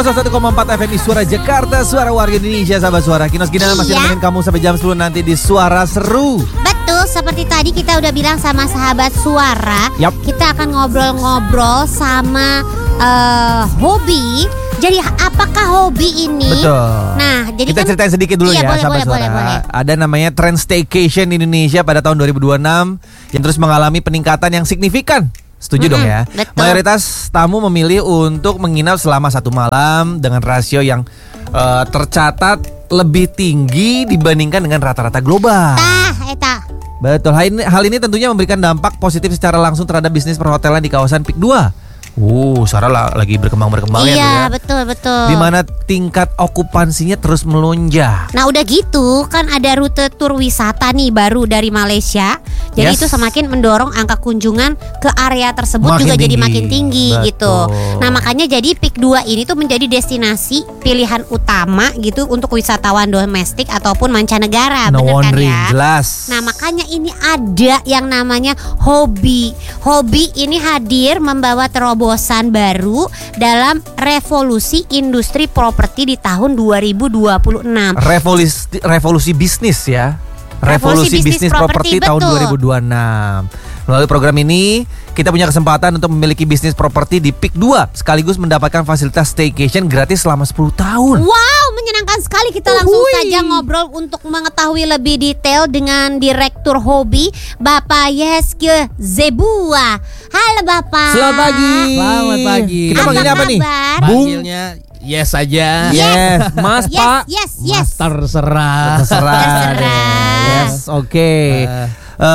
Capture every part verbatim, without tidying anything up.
satu koma empat F M I Suara Jakarta, suara warga Indonesia, sahabat suara. Kinos Gina masih Iya. nemenin kamu sampai jam sepuluh nanti di Suara Seru. Betul, seperti tadi kita udah bilang sama sahabat suara, Yap. kita akan ngobrol-ngobrol sama uh, hobi. Jadi apakah hobi ini? Betul. Nah, jadi kita kan, ceritain sedikit dulu iya, ya, boleh, sahabat boleh, suara. boleh, boleh. Ada namanya tren staycation di Indonesia pada tahun dua ribu dua puluh enam yang terus mengalami peningkatan yang signifikan. Setuju dong ya. betul. Mayoritas tamu memilih untuk menginap selama satu malam dengan rasio yang uh, tercatat lebih tinggi dibandingkan dengan rata-rata global. Tah, eta. Betul. Hal ini, hal ini tentunya memberikan dampak positif secara langsung terhadap bisnis perhotelan di kawasan Pik dua. Uh, Sarah lah, lagi berkembang-berkembang ya. Iya, ya. betul, betul. Di mana tingkat okupansinya terus melonjak. Nah udah gitu kan ada rute tur wisata nih baru dari Malaysia. Jadi Yes. itu semakin mendorong angka kunjungan ke area tersebut Makin juga jadi tinggi. makin tinggi Betul. gitu. Nah makanya jadi Pik dua ini tuh menjadi destinasi pilihan utama gitu untuk wisatawan domestik ataupun mancanegara. No Bener kan wondering, ya? jelas. Nah makanya ini ada yang namanya hobi. Hobi ini hadir membawa terobosan baru dalam revolusi industri properti di tahun dua ribu dua puluh enam. Revolusi revolusi bisnis ya. Revolusi Revolusi bisnis bisnis properti properti, tahun betul. dua ribu dua puluh enam. Melalui program ini kita punya kesempatan untuk memiliki bisnis properti di Pik dua sekaligus mendapatkan fasilitas staycation gratis selama sepuluh tahun. Wow, menyenangkan sekali. Kita langsung Uhui. saja ngobrol untuk mengetahui lebih detail dengan Direktur Hobi Bapak Yeske Zebua. Halo Bapak. Selamat pagi. Selamat pagi. Kita Apa panggilnya apa nih? kabar? Bung. Panggilnya yes saja. Yes, Mas Yes, Pak. yes, yes. Mas terserah. Terserah. Terserah. Yes, oke. Eh.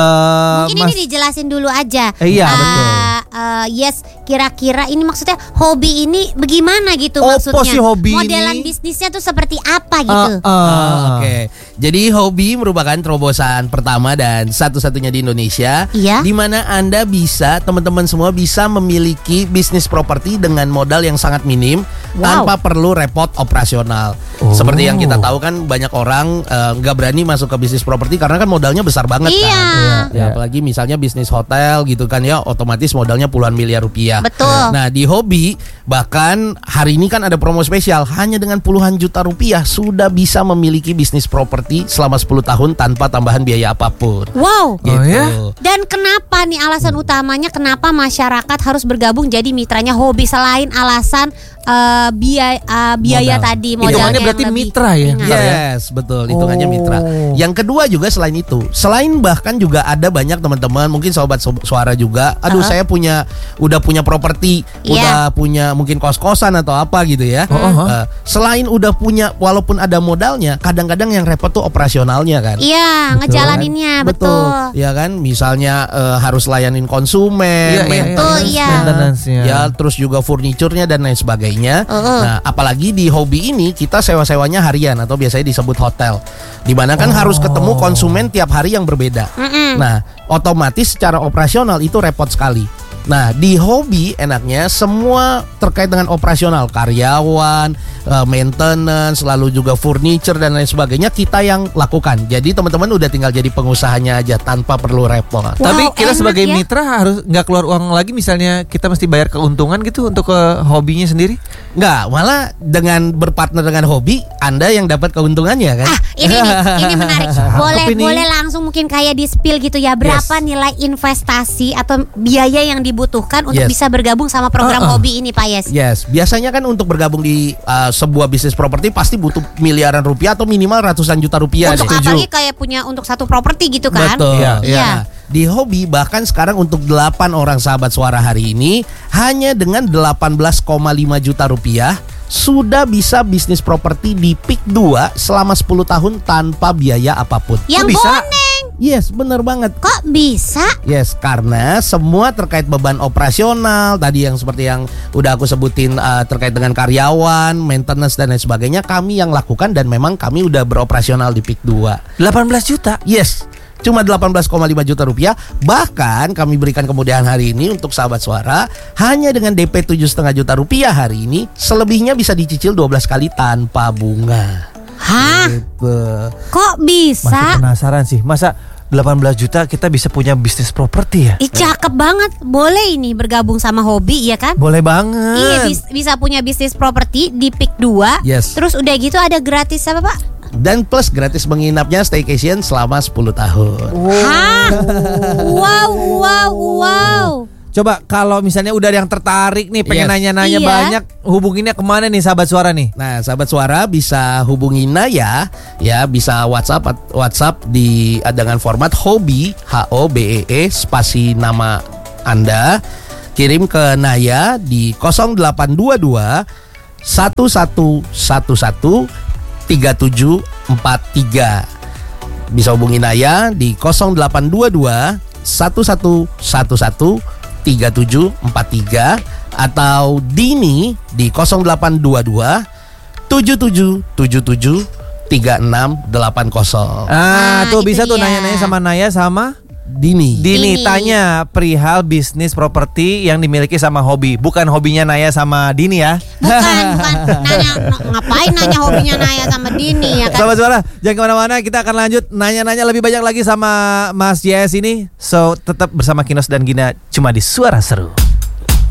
Eh, Mungkin Mas, ini dijelasin dulu aja. Eh, iya, Ah, betul. eh, yes, kira-kira ini maksudnya hobi ini bagaimana gitu Oh, maksudnya? posisi hobi Modelan ini- bisnisnya tuh seperti apa gitu? eh, eh. Oke, jadi hobi merupakan terobosan pertama dan satu-satunya di Indonesia, Iya. di mana Anda bisa, teman-teman semua bisa memiliki bisnis properti dengan modal yang sangat minim Wow. tanpa perlu repot operasional. Oh. Seperti yang kita tahu kan banyak orang eh, nggak berani masuk ke bisnis properti karena kan modalnya besar banget Iya. kan. Iya. Ya, apalagi misalnya bisnis hotel gitu kan ya, otomatis modalnya puluhan miliar rupiah. Betul. Nah di hobi bahkan hari ini kan ada promo spesial, hanya dengan puluhan juta rupiah sudah bisa memiliki bisnis properti selama sepuluh tahun tanpa tambahan biaya apapun. Wow. Gitu. ya? Dan kenapa nih alasan utamanya kenapa masyarakat harus bergabung jadi mitranya hobi selain alasan eh, biaya eh, biaya Modal. tadi Hitungannya modalnya berarti yang lebih mitra ya? ringan. Iya. Yes, betul. Hitungannya Oh. mitra. Yang kedua juga selain itu, selain bahkan juga ada banyak teman-teman, mungkin sobat so- suara juga. Aduh, Uh-huh. saya punya, udah punya properti, Iya. udah punya mungkin kos-kosan atau apa gitu ya. Uh-huh. Eh, selain udah punya, walaupun ada modalnya, kadang-kadang yang repot tuh operasionalnya kan. Iya, ngejalaninnya betul. Ya kan, misalnya eh, harus layanin konsumen, Iya, iya, iya. Betul, iya. Maintenance-nya. ya terus juga furniturnya dan lain sebagainya. Uh-uh. Nah, apalagi di hobi ini kita sewa-sewanya harian atau biasanya disebut hotel, dimana kan harus ketemu konsumen tiap hari yang berbeda. Mm-mm. Nah, otomatis secara operasional itu repot sekali. Nah, di hobi enaknya semua terkait dengan operasional, karyawan, eh, maintenance, lalu juga furniture dan lain sebagainya kita yang lakukan. Jadi teman-teman udah tinggal jadi pengusahanya aja tanpa perlu repot. Wow, Tapi kita enak sebagai ya. mitra harus nggak keluar uang lagi, misalnya kita mesti bayar keuntungan gitu untuk ke hobinya sendiri. Enggak, malah dengan berpartner dengan hobi, Anda yang dapat keuntungannya kan? Ah, ini nih, ini menarik. Boleh Apa ini? boleh langsung mungkin kayak di spill gitu ya. Berapa Yes. nilai investasi atau biaya yang dibutuhkan untuk Yes. bisa bergabung sama program Uh-uh. hobi ini, Pak Yes? Yes, biasanya kan untuk bergabung di uh, sebuah bisnis properti pasti butuh miliaran rupiah atau minimal ratusan juta rupiah. Untuk deh. apalagi kayak punya untuk satu properti gitu kan? Betul. Iya. Iya. Nah, di hobi bahkan sekarang untuk delapan orang sahabat suara hari ini hanya dengan delapan belas koma lima juta rupiah sudah bisa bisnis properti di Pik dua selama sepuluh tahun tanpa biaya apapun. Yang Oh, bisa? boneng. Yes, bener banget. Kok bisa? Yes, karena semua terkait beban operasional tadi yang seperti yang udah aku sebutin uh, terkait dengan karyawan, maintenance dan lain sebagainya kami yang lakukan dan memang kami udah beroperasional di Pik dua. delapan belas juta. Yes, cuma delapan belas koma lima juta rupiah. Bahkan kami berikan kemudahan hari ini untuk sahabat suara hanya dengan D P tujuh koma lima juta rupiah hari ini, selebihnya bisa dicicil dua belas kali tanpa bunga. Hah? Gitu. Kok Masih bisa? penasaran sih, masa delapan belas juta kita bisa punya bisnis properti ya. Ih, cakep banget. Boleh ini bergabung sama Hobi ya kan? Boleh banget. Iya, bis- bisa punya bisnis properti di P I K dua. Yes. Terus udah gitu ada gratis apa, Pak? Dan plus gratis menginapnya staycation selama sepuluh tahun. Hah? Wow, wow, wow. Coba kalau misalnya udah ada yang tertarik nih pengen Yes. nanya-nanya Iya. banyak, hubunginnya kemana nih sahabat suara nih? Nah, sahabat suara bisa hubungi Naya ya, bisa WhatsApp WhatsApp di dengan format hobi H O B E E spasi nama Anda, kirim ke Naya di nol delapan dua dua satu satu satu satu tiga tujuh empat tiga. Bisa hubungi Naya di nol delapan dua dua satu satu satu satu tiga tujuh empat tiga atau Dini di nol delapan dua dua tujuh tujuh tujuh tujuh tiga enam delapan nol. Ah, Nah, tuh itu bisa tuh dia. nanya-nanya sama Naya sama Dini. Dini. Dini. Tanya perihal bisnis properti yang dimiliki sama Hobi. Bukan hobinya Naya sama Dini ya. Bukan, bukan. Nanya, n- ngapain nanya hobinya Naya sama Dini ya kan? Sahabat suara, jangan kemana-mana. Kita akan lanjut nanya-nanya lebih banyak lagi sama Mas Yes ini. So, tetap bersama Kinos dan Gina cuma di Suara Seru.